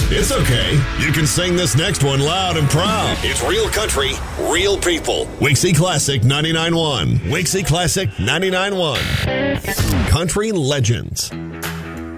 It's okay. You can sing this next one loud and proud. It's real country, real people. Wixie Classic 99.1. Wixie Classic 99.1. Country Legends.